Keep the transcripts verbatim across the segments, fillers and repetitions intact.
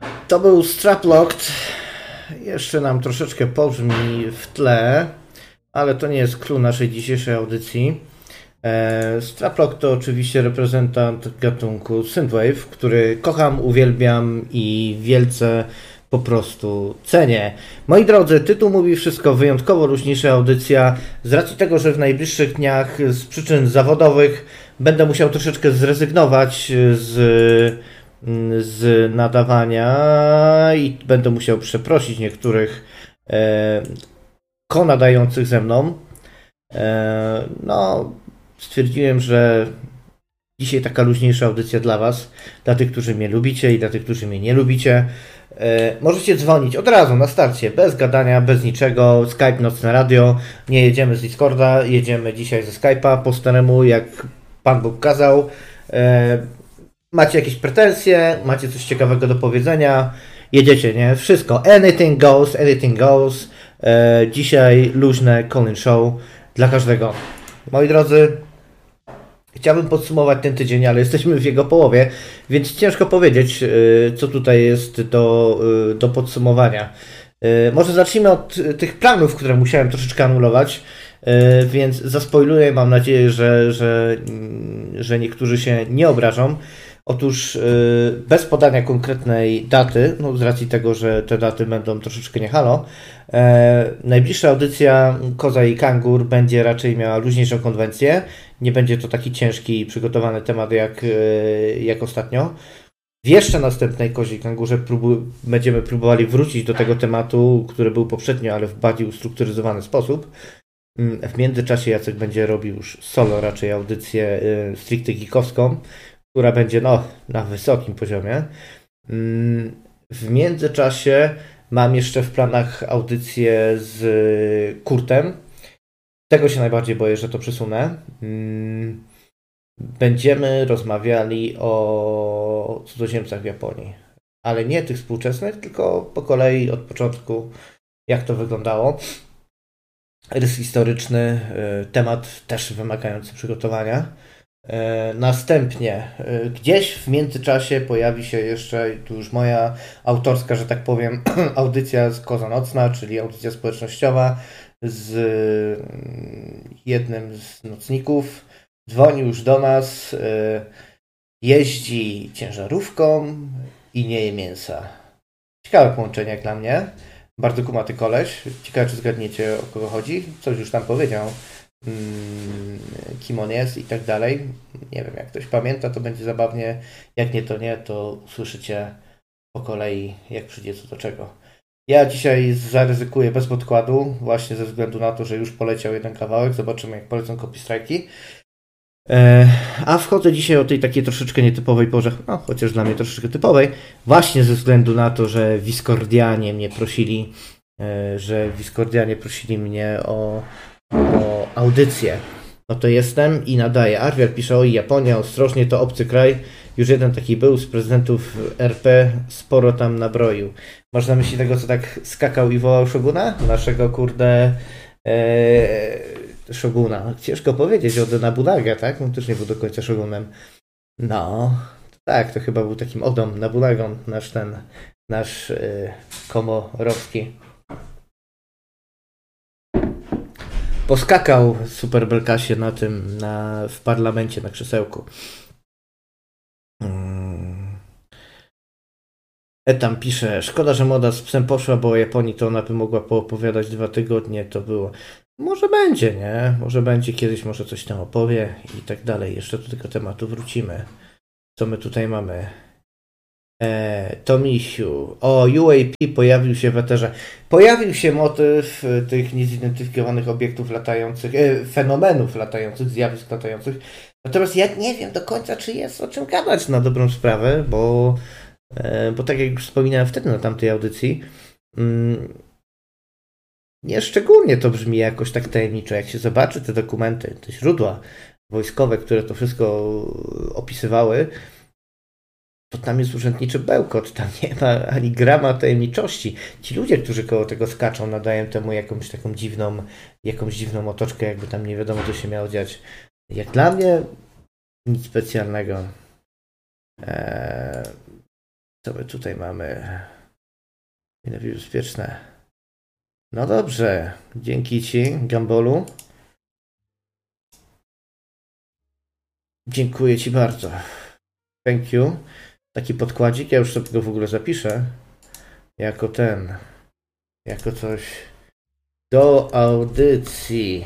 To był Straplocked. Jeszcze nam troszeczkę pobrzmi w tle, ale to nie jest clue naszej dzisiejszej audycji. E, Straplocked to oczywiście reprezentant gatunku Synthwave, który kocham, uwielbiam i wielce po prostu cenię. Moi drodzy, tytuł mówi wszystko, wyjątkowo luźniejsza audycja. Z racji tego, że w najbliższych dniach z przyczyn zawodowych będę musiał troszeczkę zrezygnować z z nadawania i będę musiał przeprosić niektórych e, konadających ze mną. E, no, stwierdziłem, że dzisiaj taka luźniejsza audycja dla Was, dla tych, którzy mnie lubicie i dla tych, którzy mnie nie lubicie. E, możecie dzwonić od razu na starcie, bez gadania, bez niczego. Skype, Nocne Radio. Nie jedziemy z Discorda, jedziemy dzisiaj ze Skype'a po staremu, jak Pan Bóg kazał. E, Macie jakieś pretensje, macie coś ciekawego do powiedzenia, jedziecie, nie? Wszystko. Anything goes, anything goes. E, dzisiaj luźne call-in show dla każdego. Moi drodzy, chciałbym podsumować ten tydzień, ale jesteśmy w jego połowie, więc ciężko powiedzieć, e, co tutaj jest do, e, do podsumowania. E, może zacznijmy od tych planów, które musiałem troszeczkę anulować. E, więc zaspoiluję, mam nadzieję, że, że, że niektórzy się nie obrażą. Otóż yy, bez podania konkretnej daty, no z racji tego, że te daty będą troszeczkę nie halo, e, najbliższa audycja Koza i Kangur będzie raczej miała luźniejszą konwencję. Nie będzie to taki ciężki i przygotowany temat jak, yy, jak ostatnio. W jeszcze następnej Kozie i Kangurze próbu- będziemy próbowali wrócić do tego tematu, który był poprzednio, ale w bardziej ustrukturyzowany sposób. W międzyczasie Jacek będzie robił już solo raczej audycję yy, stricte geekowską, która będzie no, na wysokim poziomie. W międzyczasie mam jeszcze w planach audycję z Kurtem. Tego się najbardziej boję, że to przesunę. Będziemy rozmawiali o cudzoziemcach w Japonii. Ale nie tych współczesnych, tylko po kolei od początku, jak to wyglądało. Rys historyczny, temat też wymagający przygotowania. Następnie gdzieś w międzyczasie pojawi się jeszcze, tu już moja autorska, że tak powiem, audycja z Koza Nocna, czyli audycja społecznościowa z jednym z nocników. Dzwoni już do nas, jeździ ciężarówką i nie je mięsa. Ciekawe połączenie jak dla mnie. Bardzo kumaty koleś. Ciekawe, czy zgadniecie, o kogo chodzi. Coś już tam powiedział. Kim on jest i tak dalej. Nie wiem, jak ktoś pamięta, to będzie zabawnie. Jak nie, to nie, to usłyszycie po kolei, jak przyjdzie co do czego. Ja dzisiaj zaryzykuję bez podkładu, właśnie ze względu na to, że już poleciał jeden kawałek. Zobaczymy, jak polecą copystrike'i. A wchodzę dzisiaj o tej takiej troszeczkę nietypowej porze, no chociaż dla mnie troszeczkę typowej, właśnie ze względu na to, że Discordianie mnie prosili, że Discordianie prosili mnie o o audycję. No to jestem i nadaję. Arwiar pisze, oj, Japonia, ostrożnie, to obcy kraj. Już jeden taki był z prezydentów R P, sporo tam nabroił. Masz na myśli tego, co tak skakał i wołał Szoguna? Naszego, kurde, ee, Szoguna. Ciężko powiedzieć, od Nabunagę, tak? On też nie był do końca Szogunem. No, tak, to chyba był takim Odą, Nabunagą, nasz ten, nasz ee, Komorowski. Poskakał Super Belkasie na tym, na, w parlamencie, na krzesełku. Hmm. Etam pisze, szkoda, że moda z psem poszła, bo o Japonii to ona by mogła poopowiadać dwa tygodnie, to było. Może będzie, nie? Może będzie kiedyś, może coś tam opowie i tak dalej. Jeszcze do tego tematu wrócimy. Co my tutaj mamy? E, Tomisiu. O, U A P pojawił się w eterze. Pojawił się motyw tych niezidentyfikowanych obiektów latających, e, fenomenów latających, zjawisk latających. Natomiast ja nie wiem do końca, czy jest o czym gadać na dobrą sprawę, bo, e, bo tak jak już wspominałem wtedy na tamtej audycji, mm, nie szczególnie to brzmi jakoś tak tajemniczo. Jak się zobaczy te dokumenty, te źródła wojskowe, które to wszystko opisywały, to tam jest urzędniczy bełkot, tam nie ma ani grama tajemniczości. Ci ludzie, którzy koło tego skaczą, nadają temu jakąś taką dziwną, jakąś dziwną otoczkę, jakby tam nie wiadomo, co się miało dziać. Jak dla mnie nic specjalnego. Eee, Co my tutaj mamy? Powinno bezpieczne. No dobrze. Dzięki Ci, Gambolu. Dziękuję Ci bardzo. Thank you. Taki podkładzik. Ja już sobie go w ogóle zapiszę. Jako ten. Jako coś do audycji.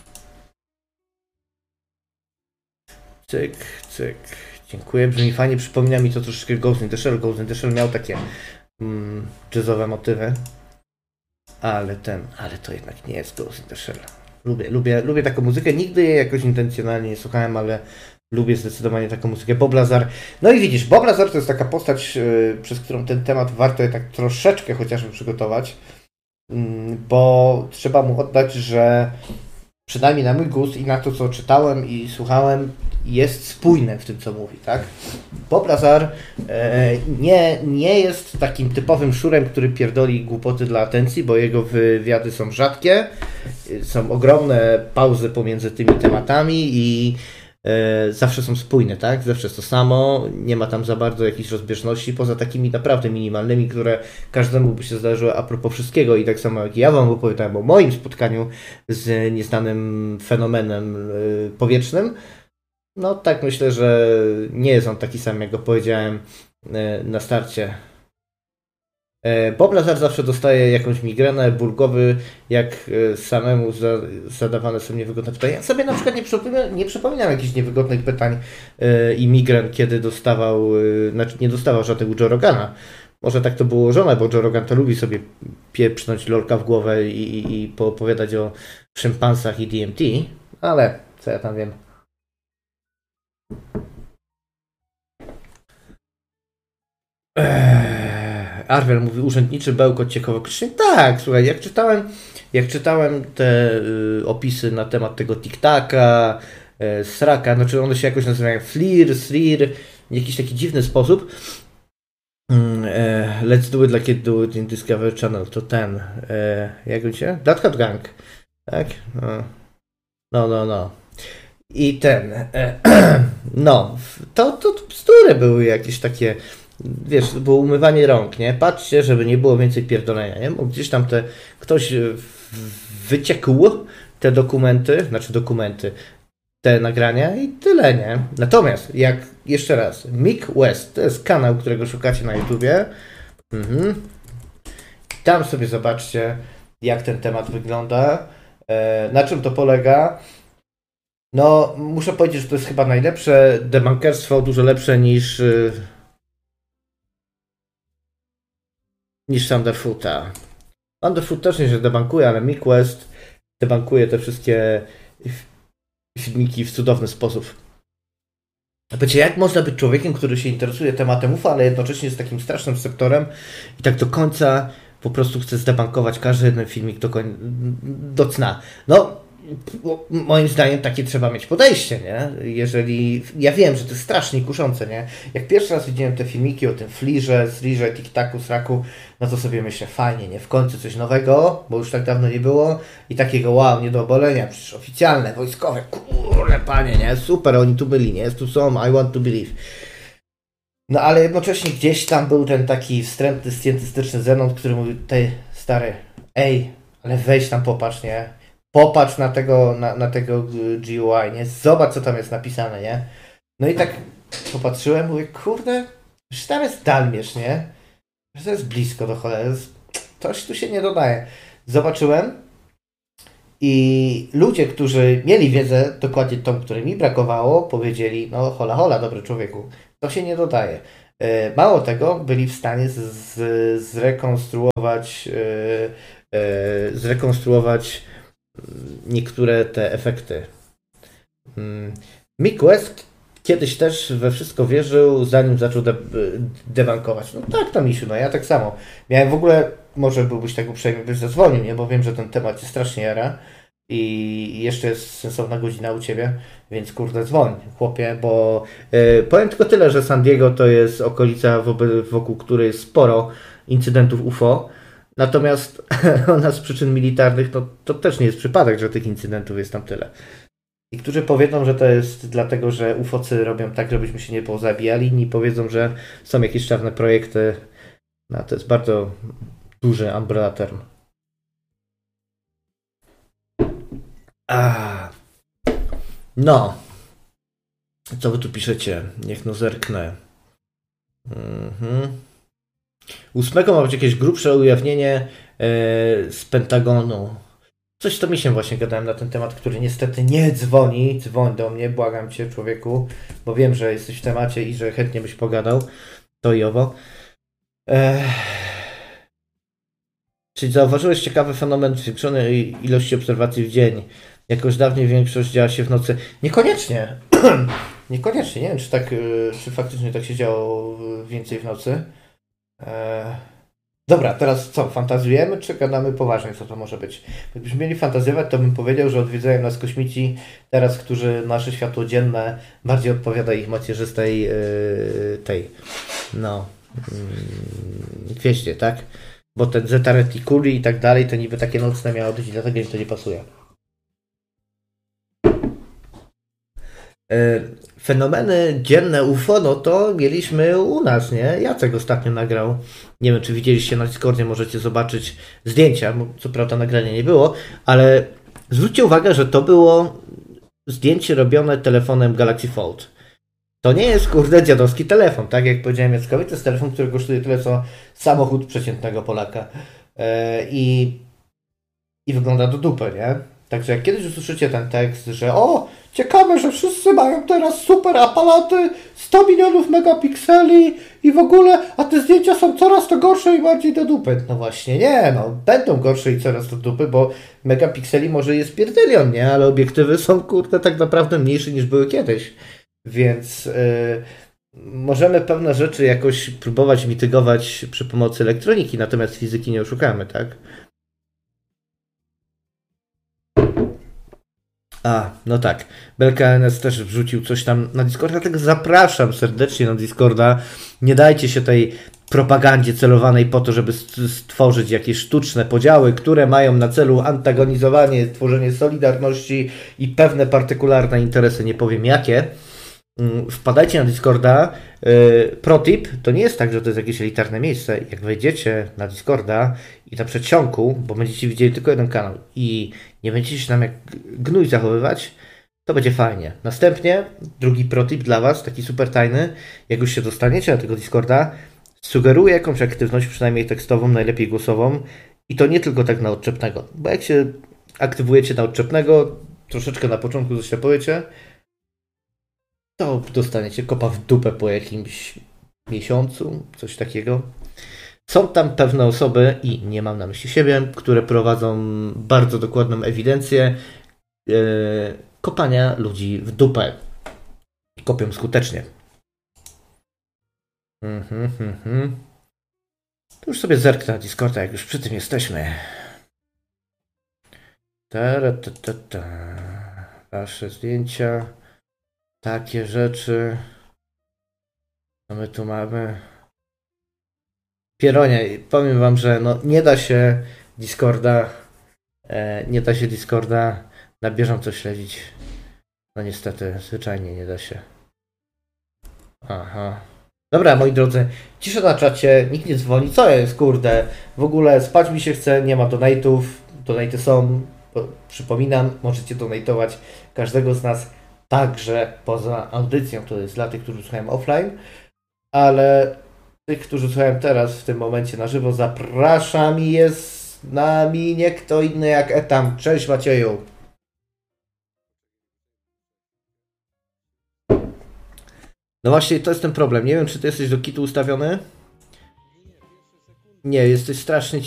Cyk, cyk. Dziękuję. Brzmi fajnie. Przypomina mi to troszeczkę Ghost in the Shell. Ghost in the Shell miał takie mm, jazzowe motywy. Ale ten, ale to jednak nie jest Ghost in the Shell. Lubię, lubię, lubię taką muzykę. Nigdy jej jakoś intencjonalnie nie słuchałem, ale lubię zdecydowanie taką muzykę. Bob Lazar. No i widzisz, Bob Lazar to jest taka postać, yy, przez którą ten temat warto je tak troszeczkę chociażby przygotować. Yy, bo trzeba mu oddać, że przynajmniej na mój gust i na to, co czytałem i słuchałem, jest spójne w tym, co mówi, tak? Bob Lazar e, nie, nie jest takim typowym szurem, który pierdoli głupoty dla atencji, bo jego wywiady są rzadkie, są ogromne pauzy pomiędzy tymi tematami i e, zawsze są spójne, tak? Zawsze jest to samo, nie ma tam za bardzo jakichś rozbieżności, poza takimi naprawdę minimalnymi, które każdemu by się zdarzyło a propos wszystkiego i tak samo jak ja wam opowiadałem o moim spotkaniu z nieznanym fenomenem e, powietrznym. No tak myślę, że nie jest on taki sam, jak go powiedziałem na starcie. Bob Lazar zawsze dostaje jakąś migrenę, ból głowy, jak samemu za, zadawane są niewygodne pytania. Ja sobie na przykład nie przypominam, nie przypominam jakichś niewygodnych pytań i migren, kiedy dostawał, znaczy nie dostawał żadnych u Joe Rogana. Może tak to było ułożone, bo Joe Rogan to lubi sobie pieprznąć lolka w głowę i, i, i poopowiadać o szympansach i D M T, ale co ja tam wiem. Eee, Arwel mówi urzędniczy bełkot ciekawokrycznie. Tak, słuchaj, jak czytałem, jak czytałem te y, opisy na temat tego tiktaka, y, sraka, znaczy one się jakoś nazywają flir, slir, w jakiś taki dziwny sposób. Y, let's do it like it do it in Discovery Channel, to ten, y, jak on się? That Hot Gang, tak? No, no, no. no. I ten, e, no, to, to, to bzdury były jakieś takie, wiesz, było umywanie rąk, nie? Patrzcie, żeby nie było więcej pierdolenia, nie? Bo gdzieś tam te, ktoś wyciekł te dokumenty, znaczy dokumenty, te nagrania i tyle, nie? Natomiast, jak, jeszcze raz, Mick West, to jest kanał, którego szukacie na YouTubie, mhm. Tam sobie zobaczcie, jak ten temat wygląda, e, na czym to polega. No, muszę powiedzieć, że to jest chyba najlepsze debunkerstwo, dużo lepsze niż niż Thunderfoota. Thunderfoot też nie się debunkuje, ale Mick West debunkuje te wszystkie filmiki w cudowny sposób. Wiecie, jak można być człowiekiem, który się interesuje tematem U F O, ale jednocześnie jest takim strasznym sektorem i tak do końca po prostu chce zdebankować każdy jeden filmik do, koń... do cna. No, moim zdaniem takie trzeba mieć podejście, nie? Jeżeli... Ja wiem, że to jest strasznie kuszące, nie? Jak pierwszy raz widziałem te filmiki o tym flirze, srirze, tiktaku, sraku, no to sobie myślę, fajnie, nie? W końcu coś nowego, bo już tak dawno nie było i takiego wow, nie do obalenia, przecież oficjalne, wojskowe, kurde panie, nie? Super, oni tu byli, nie? Tu są, I want to believe. No ale jednocześnie gdzieś tam był ten taki wstrętny, scjentystyczny Zenon, który mówił, tej stary, ej, ale weź tam popatrz, nie? Popatrz na tego, na, na tego G U I, nie? Zobacz, co tam jest napisane, nie? No i tak popatrzyłem, mówię, kurde, że tam jest Dalmierz, nie? Że to jest blisko do cholery, coś tu się nie dodaje. Zobaczyłem i ludzie, którzy mieli wiedzę, dokładnie tą, której mi brakowało, powiedzieli, no hola, hola, dobry człowieku, to się nie dodaje. Mało tego, byli w stanie z, z, zrekonstruować zrekonstruować niektóre te efekty. Mick West kiedyś też we wszystko wierzył, zanim zaczął de- debankować. No tak, to misiu, no ja tak samo. Miałem w ogóle, może byłbyś tak uprzejmy, byś zadzwonił, nie? Bo wiem, że ten temat jest strasznie jara i jeszcze jest sensowna godzina u Ciebie, więc kurde dzwoń, chłopie, bo yy, powiem tylko tyle, że San Diego to jest okolica, wokół której jest sporo incydentów U F O. Natomiast ona z przyczyn militarnych, no to też nie jest przypadek, że tych incydentów jest tam tyle. Niektórzy powiedzą, że to jest dlatego, że ufocy robią tak, żebyśmy się nie pozabijali. Inni powiedzą, że są jakieś czarne projekty. No, to jest bardzo duży umbrella term. A. No. Co wy tu piszecie? Niech no zerknę. Mhm. ósmego ma być jakieś grubsze ujawnienie yy, z Pentagonu. Coś to mi się właśnie gadałem na ten temat, który niestety nie dzwoni. Dzwoń do mnie, błagam cię, człowieku, bo wiem, że jesteś w temacie i że chętnie byś pogadał. To i owo. Eee... Czyli zauważyłeś ciekawy fenomen zwiększonej ilości obserwacji w dzień. Jakoś dawniej większość działa się w nocy. Niekoniecznie. Niekoniecznie. Nie wiem, czy tak, czy faktycznie tak się działo więcej w nocy. Eee... Dobra, teraz co? Fantazjujemy, czy gadamy poważnie, co to może być? Gdybyśmy mieli fantazjować, to bym powiedział, że odwiedzają nas kosmici teraz, którzy nasze światło dzienne bardziej odpowiada ich macierzystej yy, tej, no, yy, gwieździe, tak? Bo ten Zeta Reticuli i tak dalej, to niby takie nocne miało być i dlatego im to nie pasuje. Fenomeny dzienne U F O, no to mieliśmy u nas, nie? Jacek ostatnio nagrał. Nie wiem, czy widzieliście na Discordzie, możecie zobaczyć zdjęcia. Co prawda nagrania nie było, ale zwróćcie uwagę, że to było zdjęcie robione telefonem Galaxy Fold. To nie jest, kurde, dziadowski telefon, tak jak powiedziałem Jackowi, to jest telefon, który kosztuje tyle, co samochód przeciętnego Polaka. I, i wygląda do dupy, nie? Także jak kiedyś usłyszycie ten tekst, że o, ciekawe, że wszyscy mają teraz super aparaty, sto milionów megapikseli i w ogóle, a te zdjęcia są coraz to gorsze i bardziej do dupy. No właśnie nie, no będą gorsze i coraz do dupy, bo megapikseli może jest pierdylion, nie? Ale obiektywy są, kurde, tak naprawdę mniejsze niż były kiedyś. Więc yy, możemy pewne rzeczy jakoś próbować mitygować przy pomocy elektroniki, natomiast fizyki nie oszukamy, tak? A, no tak. Belka N S też wrzucił coś tam na Discorda, dlatego zapraszam serdecznie na Discorda. Nie dajcie się tej propagandzie celowanej po to, żeby stworzyć jakieś sztuczne podziały, które mają na celu antagonizowanie, tworzenie solidarności i pewne partykularne interesy, nie powiem jakie. Wpadajcie na Discorda. Protip, to nie jest tak, że to jest jakieś elitarne miejsce. Jak wejdziecie na Discorda i na przedsionku, bo będziecie widzieli tylko jeden kanał i nie będziecie się tam jak gnój zachowywać, to będzie fajnie. Następnie drugi protip dla Was, taki super tajny. Jak już się dostaniecie na tego Discorda, sugeruję jakąś aktywność, przynajmniej tekstową, najlepiej głosową i to nie tylko tak na odczepnego, bo jak się aktywujecie na odczepnego, troszeczkę na początku zaślepujecie, to dostaniecie kopa w dupę po jakimś miesiącu, coś takiego. Są tam pewne osoby, i nie mam na myśli siebie, które prowadzą bardzo dokładną ewidencję yy, kopania ludzi w dupę. I kopią skutecznie. Mhm, mhm. To już sobie zerknę na Discorda, jak już przy tym jesteśmy. Ta, ta, ta, ta. Wasze zdjęcia. Takie rzeczy. Co my tu mamy? Pieronie, powiem wam, że no nie da się Discorda e, nie da się Discorda na bieżąco śledzić. No niestety, zwyczajnie nie da się. Aha. Dobra, moi drodzy, cisza na czacie, nikt nie dzwoni. Co jest, kurde? W ogóle spać mi się chce, nie ma donate'ów. Donate'y są, przypominam, możecie donatować każdego z nas. Także poza audycją, to jest dla tych, którzy słuchają offline, ale tych, którzy słuchają teraz w tym momencie na żywo, zapraszam i jest z nami nie kto inny jak Etam. Cześć Macieju. No właśnie, to jest ten problem. Nie wiem, czy ty jesteś do kitu ustawiony? Nie, jesteś strasznie